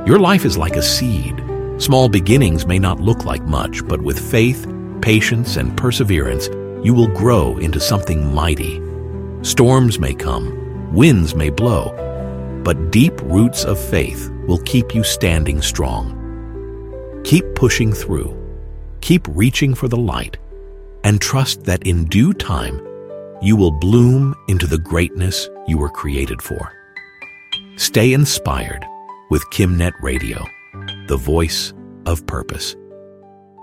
Your life is like a seed. Small beginnings may not look like much, but with faith, patience, and perseverance, you will grow into something mighty. Storms may come, winds may blow, but deep roots of faith will keep you standing strong. Keep pushing through, keep reaching for the light, and trust that in due time, you will bloom into the greatness you were created for. Stay inspired with KimNet Radio, the voice of purpose.